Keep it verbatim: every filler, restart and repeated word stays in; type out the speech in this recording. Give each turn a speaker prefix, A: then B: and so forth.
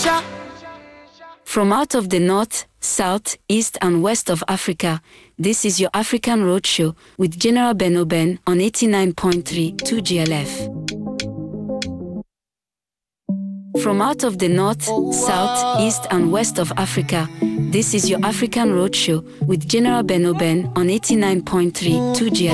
A: From out of the north, south, east and west of Africa, this is your African Roadshow with General Ben Oben on eighty-nine point three two G L F. From out of the north, south, east and west of Africa, this is your African Roadshow with General Ben Oben on eighty-nine point three two G L F.